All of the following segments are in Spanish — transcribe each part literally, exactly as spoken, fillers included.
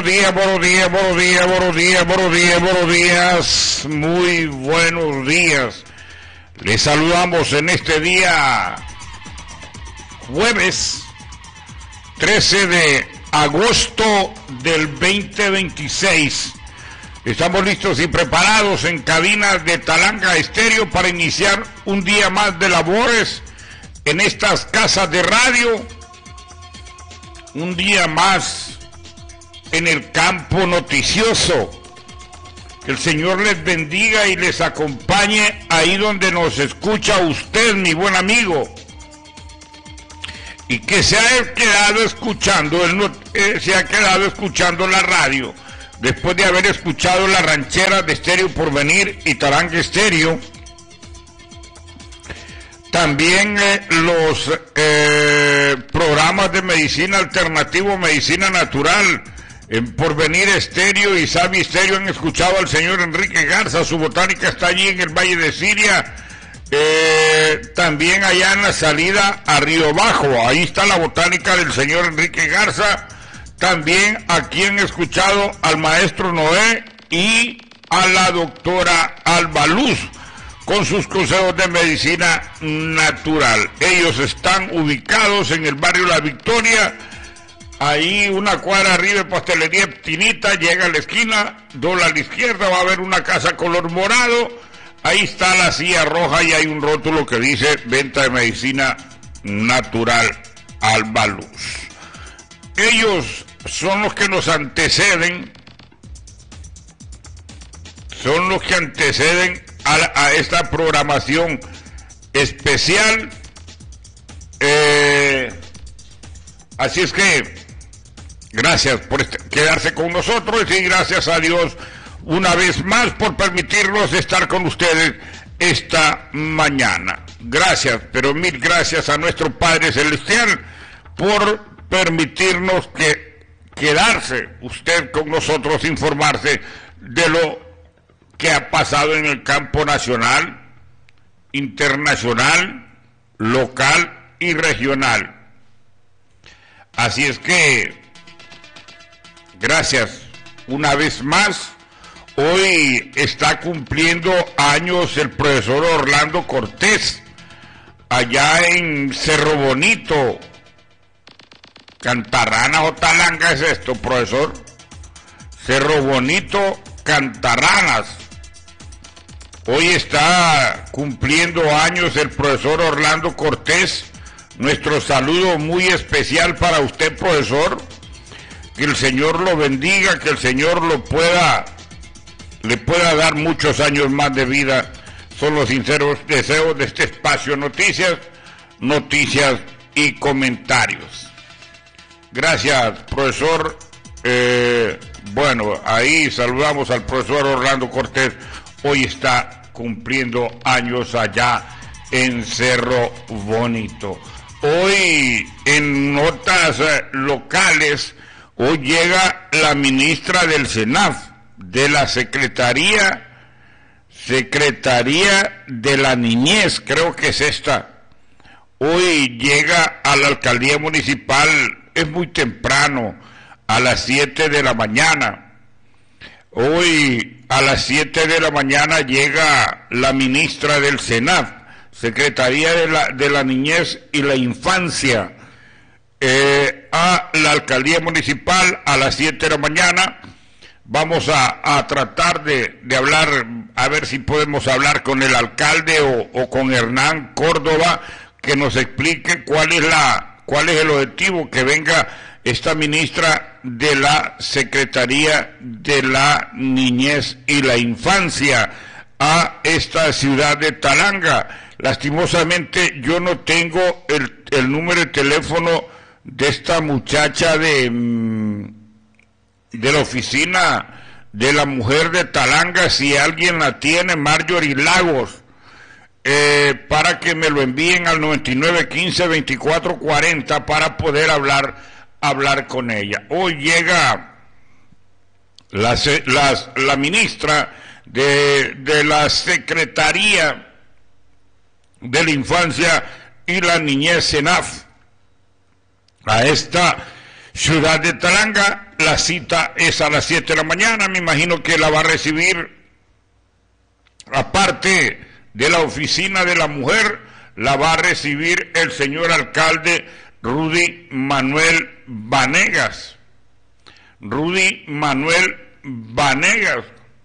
días, buenos días, buenos días, buenos días, buenos días, buenos días, muy buenos días. Les saludamos en este día jueves trece de agosto del veinte veintiséis. Estamos listos y preparados en cabina de Talanga Estéreo para iniciar un día más de labores en estas casas de radio, un día más en el campo noticioso. Que el Señor les bendiga y les acompañe ahí donde nos escucha usted, mi buen amigo, y que se ha quedado escuchando, él no, eh, se ha quedado escuchando la radio después de haber escuchado las rancheras de Estéreo Porvenir y Talanga Estéreo. También eh, los eh, programas de medicina alternativa, medicina natural, en Porvenir Estéreo y Sabi Estéreo han escuchado al señor Enrique Garza. Su botánica está allí en el Valle de Siria. Eh, también allá en la salida a Río Bajo, ahí está la botánica del señor Enrique Garza. También aquí han escuchado al maestro Noé y a la doctora Alba Luz con sus consejos de medicina natural. Ellos están ubicados en el barrio La Victoria, ahí una cuadra arriba de Pastelería Tinita, llega a la esquina, dobla a la izquierda, va a haber una casa color morado, ahí está la silla roja y hay un rótulo que dice venta de medicina natural Alba Luz. Ellos son los que nos anteceden, son los que anteceden a, a esta programación especial. Eh, así es que gracias por este, quedarse con nosotros y gracias a Dios una vez más por permitirnos estar con ustedes esta mañana. Gracias, pero mil gracias a nuestro Padre Celestial por permitirnos que quedarse usted con nosotros, informarse de lo que ha pasado en el campo nacional, internacional, local y regional. Así es que gracias una vez más. Hoy está cumpliendo años el profesor Orlando Cortés, allá en Cerro Bonito. Cantarranas o Talanga es esto, profesor. Cerro Bonito, Cantarranas. Hoy está cumpliendo años el profesor Orlando Cortés. Nuestro saludo muy especial para usted, profesor. Que el Señor lo bendiga, que el Señor lo pueda, le pueda dar muchos años más de vida. Son los sinceros deseos de este espacio Noticias, Noticias y Comentarios. Gracias, profesor. Eh, bueno, ahí saludamos al profesor Orlando Cortés. Hoy está cumpliendo años allá en Cerro Bonito. Hoy, en notas eh, locales, hoy llega la ministra del SENAF, de la Secretaría, Secretaría de la Niñez, creo que es esta. Hoy llega a la alcaldía municipal. Es muy temprano, a las siete de la mañana. Hoy a las siete de la mañana llega la ministra del SENAF, Secretaría de la, de la Niñez y la Infancia, eh, a la alcaldía municipal a las siete de la mañana. Vamos a, a tratar de, de hablar, a ver si podemos hablar con el alcalde o, o con Hernán Córdoba, que nos explique cuál es la... ¿Cuál es el objetivo que venga esta ministra de la Secretaría de la Niñez y la Infancia a esta ciudad de Talanga? Lastimosamente yo no tengo el, el número de teléfono de esta muchacha de, de la oficina de la mujer de Talanga. Si alguien la tiene, Marjorie Lagos. Eh, para que me lo envíen al noventa y nueve quince veinticuatro cuarenta para poder hablar hablar con ella. Hoy llega la, la, la ministra de, de la Secretaría de la Infancia y la Niñez SENAF a esta ciudad de Talanga. La cita es a las siete de la mañana. Me imagino que la va a recibir, aparte de la oficina de la mujer, la va a recibir el señor alcalde Rudy Manuel Vanegas. Rudy Manuel Vanegas.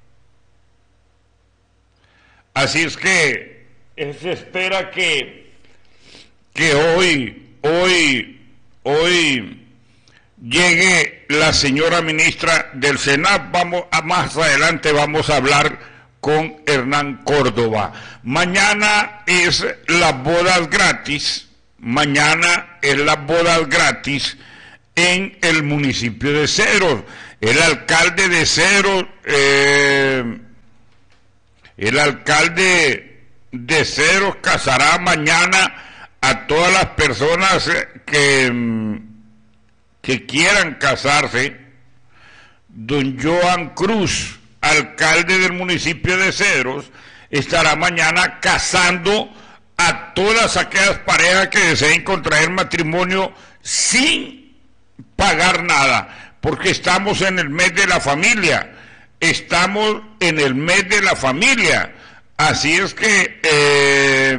Así es que se espera que, que hoy, hoy, hoy llegue la señora ministra del Senado. Vamos a, más adelante vamos a hablar con Hernán Córdoba. Mañana es las bodas gratis. Mañana es las bodas gratis en el municipio de Cedros. El alcalde de Cedros, eh, el alcalde de Cedros casará mañana a todas las personas que, que quieran casarse. Don Joan Cruz, alcalde del municipio de Cedros, estará mañana casando a todas aquellas parejas que deseen contraer matrimonio sin pagar nada, porque estamos en el mes de la familia, estamos en el mes de la familia, así es que eh,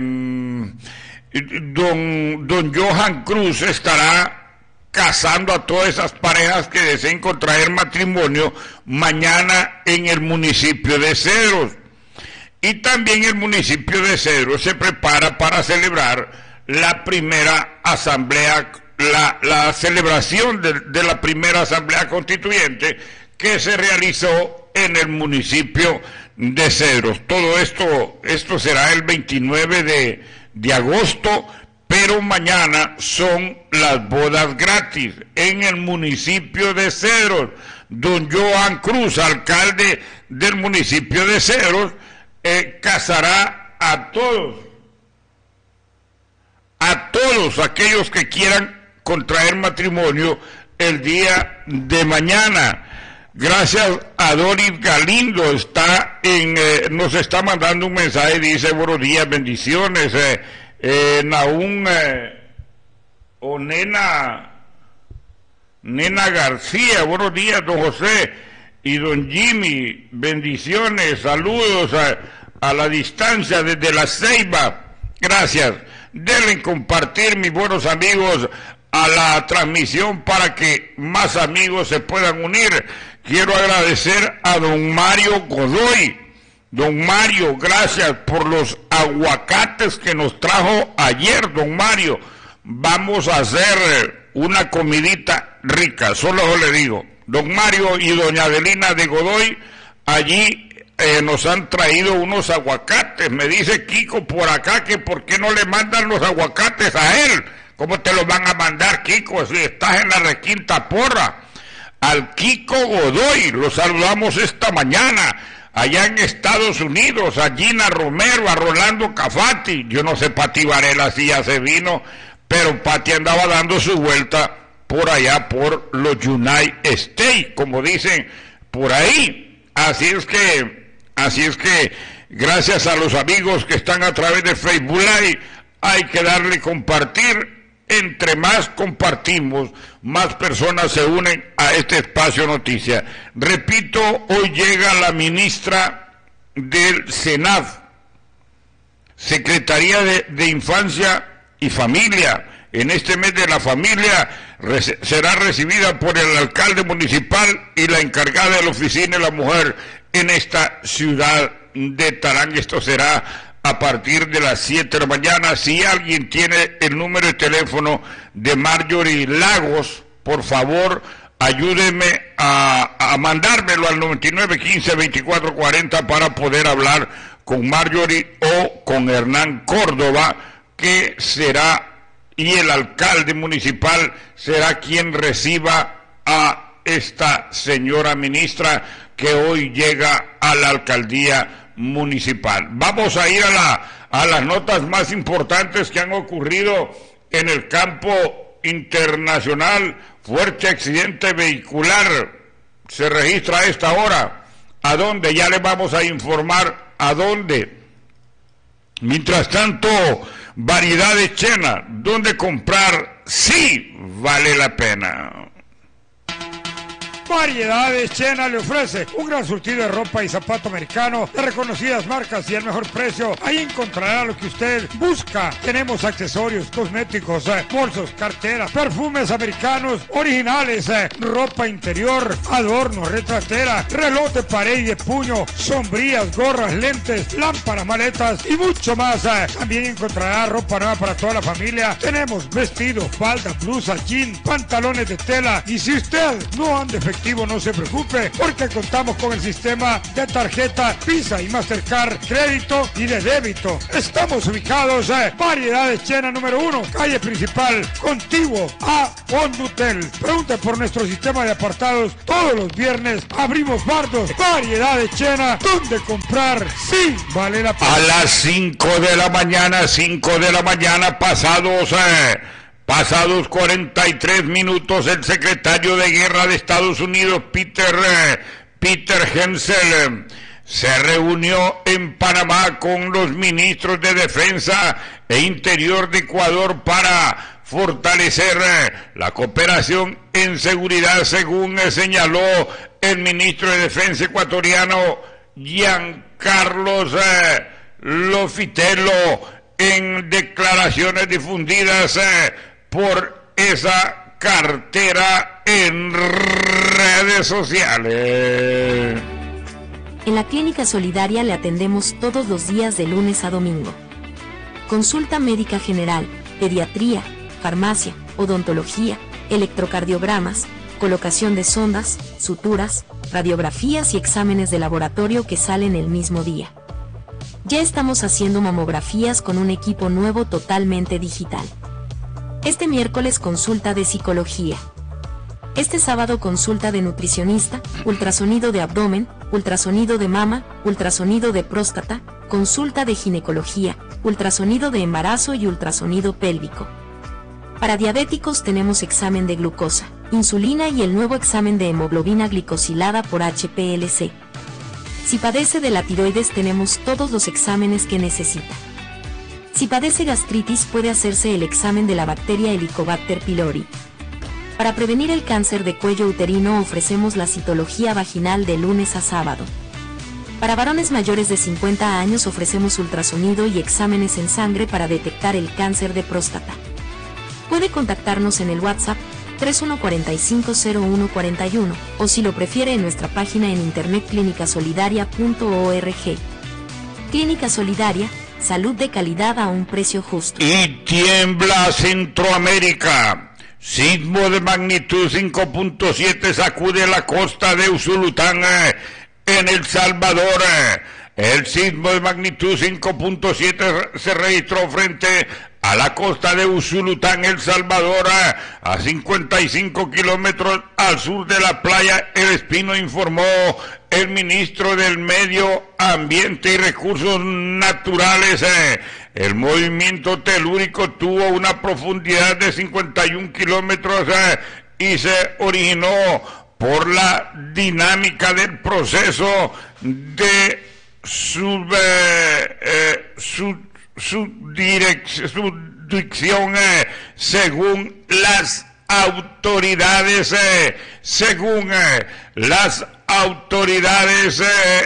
don, don Johan Cruz estará casando a todas esas parejas que deseen contraer matrimonio mañana en el municipio de Cedros. Y también el municipio de Cedros se prepara para celebrar la primera asamblea, la, la celebración de, de la primera asamblea constituyente que se realizó en el municipio de Cedros. Todo esto, esto será el veintinueve de, de agosto, pero mañana son las bodas gratis en el municipio de Cedros. Don Joan Cruz, alcalde del municipio de Cedros, Eh, casará a todos, a todos aquellos que quieran contraer matrimonio el día de mañana. Gracias a Doris Galindo, está en, eh, nos está mandando un mensaje, dice buenos días, bendiciones, eh, eh, Naún eh, o Nena, Nena García, buenos días, don José. Y don Jimmy, bendiciones, saludos a, a la distancia desde La Ceiba. Gracias. Deben compartir, mis buenos amigos, a la transmisión para que más amigos se puedan unir. Quiero agradecer a don Mario Godoy. Don Mario, gracias por los aguacates que nos trajo ayer, don Mario. Vamos a hacer una comidita rica, solo le digo. Don Mario y doña Adelina de Godoy, allí eh, nos han traído unos aguacates. Me dice Kiko por acá que por qué no le mandan los aguacates a él. ¿Cómo te los van a mandar, Kiko, si estás en la requinta porra? Al Kiko Godoy, lo saludamos esta mañana, allá en Estados Unidos, a Gina Romero, a Rolando Cafati. Yo no sé, Pati Varela si ya se vino, pero Pati andaba dando su vuelta por allá por los United States, como dicen por ahí. Así es que, así es que, gracias a los amigos que están a través de Facebook Live, hay que darle compartir. Entre más compartimos, más personas se unen a este espacio noticia. Repito, hoy llega la ministra del Senado, Secretaría de, de Infancia y Familia. En este mes de la familia será recibida por el alcalde municipal y la encargada de la oficina de la mujer en esta ciudad de Talanga. Esto será a partir de las siete de la mañana. Si alguien tiene el número de teléfono de Marjorie Lagos, por favor, ayúdeme a, a mandármelo al noventa y nueve quince veinticuatro cuarenta para poder hablar con Marjorie o con Hernán Córdoba, que será, y el alcalde municipal será quien reciba a esta señora ministra que hoy llega a la alcaldía municipal. Vamos a ir a, la, a las notas más importantes que han ocurrido en el campo internacional. Fuerte accidente vehicular se registra a esta hora. ¿A dónde? Ya les vamos a informar a dónde. Mientras tanto, variedades Chena, ¿dónde comprar? Sí vale la pena. Variedades Chena le ofrece un gran surtido de ropa y zapato americano de reconocidas marcas y el mejor precio. Ahí encontrará lo que usted busca. Tenemos accesorios, cosméticos, eh, bolsos, carteras, perfumes americanos originales, eh, ropa interior, adornos, retratera, reloj de pared y de puño, sombrillas, gorras, lentes, lámparas, maletas y mucho más. Eh. También encontrará ropa nueva para toda la familia. Tenemos vestidos, faldas, blusas, jeans, pantalones de tela. Y si usted no anda efectivo, no se preocupe, porque contamos con el sistema de tarjeta Visa y Mastercard, crédito y de débito. Estamos ubicados en eh, Variedades Chena número uno, calle principal, contiguo a Hondutel. Pregunte por nuestro sistema de apartados. Todos los viernes abrimos bardos. Variedades Chena, donde comprar sí vale la pena. A las cinco de la mañana, cinco de la mañana, pasados... Eh... Pasados cuarenta y tres minutos, el secretario de Guerra de Estados Unidos, Peter, eh, Peter Hensel, eh, se reunió en Panamá con los ministros de Defensa e Interior de Ecuador para fortalecer eh, la cooperación en seguridad, según eh, señaló el ministro de Defensa ecuatoriano, Giancarlos eh, Lofitello, en declaraciones difundidas eh, por esa cartera en redes sociales. En la Clínica Solidaria le atendemos todos los días de lunes a domingo. Consulta médica general, pediatría, farmacia, odontología, electrocardiogramas, colocación de sondas, suturas, radiografías y exámenes de laboratorio que salen el mismo día. Ya estamos haciendo mamografías con un equipo nuevo totalmente digital. Este miércoles consulta de psicología. Este sábado consulta de nutricionista, ultrasonido de abdomen, ultrasonido de mama, ultrasonido de próstata, consulta de ginecología, ultrasonido de embarazo y ultrasonido pélvico. Para diabéticos tenemos examen de glucosa, insulina y el nuevo examen de hemoglobina glicosilada por H P L C. Si padece de la tiroides tenemos todos los exámenes que necesita. Si padece gastritis puede hacerse el examen de la bacteria Helicobacter pylori. Para prevenir el cáncer de cuello uterino ofrecemos la citología vaginal de lunes a sábado. Para varones mayores de cincuenta años ofrecemos ultrasonido y exámenes en sangre para detectar el cáncer de próstata. Puede contactarnos en el WhatsApp tres uno cuatro cinco cero uno cuatro uno o si lo prefiere en nuestra página en internet clínica solidaria punto org. Clínica Solidaria, salud de calidad a un precio justo. Y tiembla Centroamérica. Sismo de magnitud cinco punto siete sacude la costa de Usulután eh, en El Salvador. El sismo de magnitud cinco punto siete se registró frente a la costa de Usulután, El Salvador, a cincuenta y cinco kilómetros al sur de la playa El Espino, informó el ministro del Medio Ambiente y Recursos Naturales. El movimiento telúrico tuvo una profundidad de cincuenta y un kilómetros y se originó por la dinámica del proceso de sub, eh, eh, sub su dirección eh, según las autoridades eh, según eh, las autoridades eh,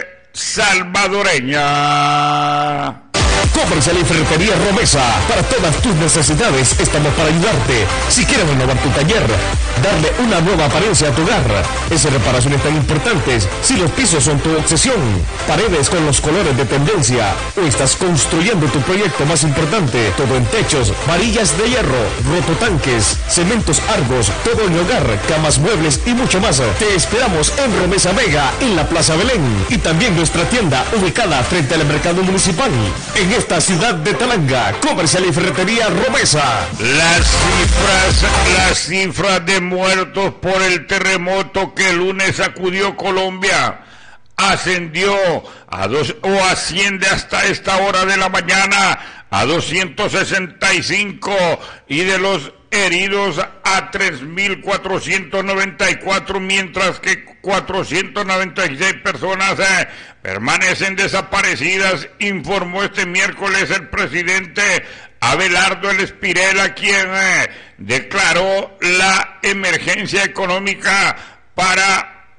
salvadoreñas. Comercial y Ferretería Romesa. Para todas tus necesidades estamos para ayudarte. Si quieres renovar tu taller, darle una nueva apariencia a tu hogar, esas reparaciones tan importantes, si los pisos son tu obsesión, paredes con los colores de tendencia, o estás construyendo tu proyecto más importante, todo en techos, varillas de hierro, rototanques, cementos Argos, todo en hogar, camas, muebles y mucho más. Te esperamos en Romesa Vega, en la Plaza Belén, y también nuestra tienda ubicada frente al mercado municipal. En esta ciudad de Talanga, Comercial y Ferretería Romesa. Las cifras, las cifras de muertos por el terremoto que el lunes sacudió Colombia ascendió a dos o asciende hasta esta hora de la mañana a doscientos sesenta y cinco y de los heridos a tres mil cuatrocientos noventa y cuatro, mientras que cuatrocientas noventa y seis personas eh, permanecen desaparecidas, informó este miércoles el presidente Abelardo El Espirela, quien eh, declaró la emergencia económica para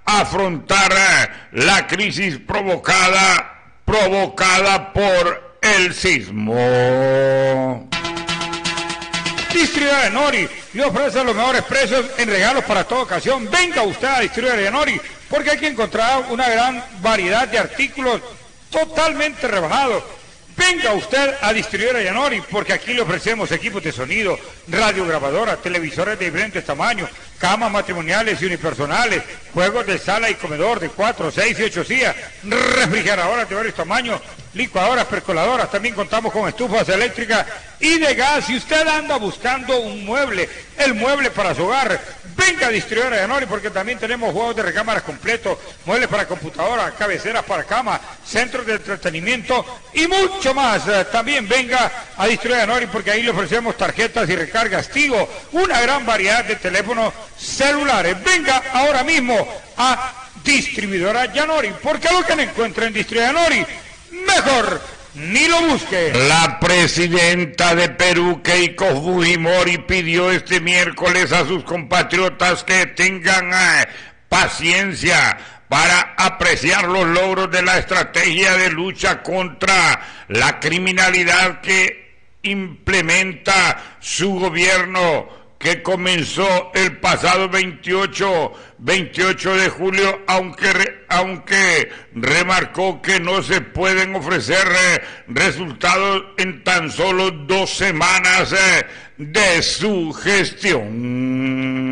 afrontar la crisis provocada, provocada por el sismo. Distribuidora Nori le ofrece los mejores precios en regalos para toda ocasión. Venga usted a Distribuidora Nori, porque hay que encontrar una gran variedad de artículos totalmente rebajados. Venga usted a Distribuidora Yanori, porque aquí le ofrecemos equipos de sonido, radiograbadoras, televisores de diferentes tamaños, camas matrimoniales y unipersonales, juegos de sala y comedor de cuatro, seis y ocho sillas, refrigeradoras de varios tamaños, licuadoras, percoladoras. También contamos con estufas eléctricas y de gas. Si usted anda buscando un mueble, el mueble para su hogar, venga a Distribuidora Yanori, porque también tenemos juegos de recámaras completos, muebles para computadora, cabeceras para cama, centros de entretenimiento y mucho más. También venga a Distribuidora Yanori, porque ahí le ofrecemos tarjetas y recargas Tigo, una gran variedad de teléfonos celulares. Venga ahora mismo a Distribuidora Yanori, porque lo que no encuentra en Distribuidora Yanori, mejor ni lo busque. La presidenta de Perú, Keiko Fujimori, pidió este miércoles a sus compatriotas que tengan eh, paciencia para apreciar los logros de la estrategia de lucha contra la criminalidad que implementa su gobierno, que comenzó el pasado veintiocho de julio, aunque, re, aunque remarcó que no se pueden ofrecer eh, resultados en tan solo dos semanas eh, de su gestión.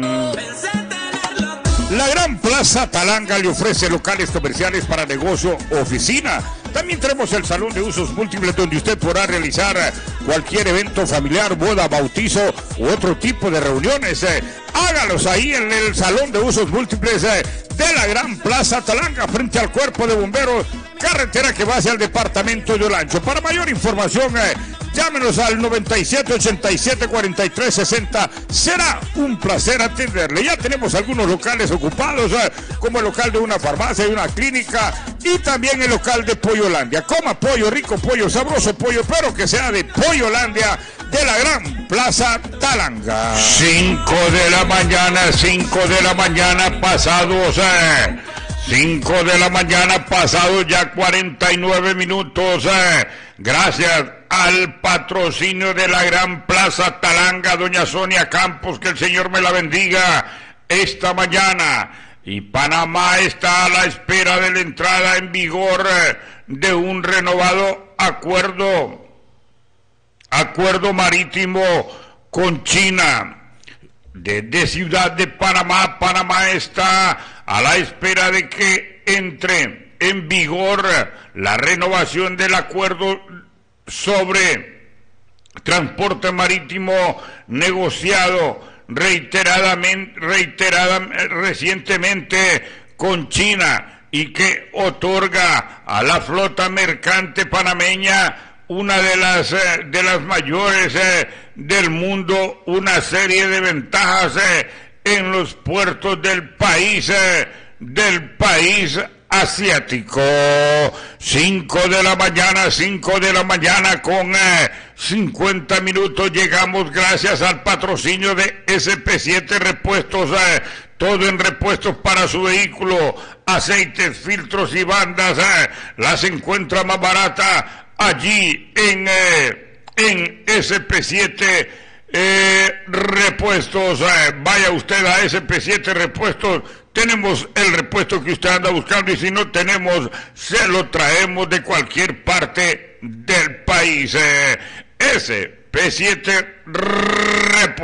La Gran Plaza Talanga le ofrece locales comerciales para negocio o oficina. También tenemos el salón de usos múltiples, donde usted podrá realizar cualquier evento familiar, boda, bautizo u otro tipo de reuniones. Eh, hágalos ahí en el salón de usos múltiples eh, de la Gran Plaza Talanga, frente al Cuerpo de Bomberos, carretera que va hacia el departamento de Olancho. Para mayor información, eh, llámenos al noventa y siete, ochenta y siete, cuarenta y tres, sesenta. Será un placer atenderle. Ya tenemos algunos locales ocupados, eh, como el local de una farmacia y una clínica, y también el local de Pollolandia. Coma pollo, rico pollo, sabroso pollo, pero que sea de Pollolandia, de la Gran Plaza Talanga. cinco de la mañana, cinco de la mañana pasados, eh, cinco de la mañana pasados ya cuarenta y nueve minutos, eh, gracias al patrocinio de la Gran Plaza Talanga, doña Sonia Campos, que el Señor me la bendiga esta mañana. Y Panamá está a la espera de la entrada en vigor eh, de un renovado acuerdo, acuerdo marítimo con China. Desde Ciudad de Panamá, Panamá está a la espera de que entre en vigor la renovación del acuerdo sobre transporte marítimo negociado reiteradamente, reiteradamente recientemente con China, y que otorga a la flota mercante panameña, una de las eh, de las mayores eh, del mundo, una serie de ventajas eh, en los puertos del país eh, del país asiático. Cinco de la mañana, cinco de la mañana con eh, cincuenta minutos. Llegamos gracias al patrocinio de S P siete Repuestos, eh, todo en repuestos para su vehículo, aceites, filtros y bandas, eh, las encuentra más barata allí en eh, en S P siete eh, Repuestos. Eh, vaya usted a S P siete Repuestos. Tenemos el repuesto que usted anda buscando, y si no tenemos, se lo traemos de cualquier parte del país. Eh, S P siete Repuestos.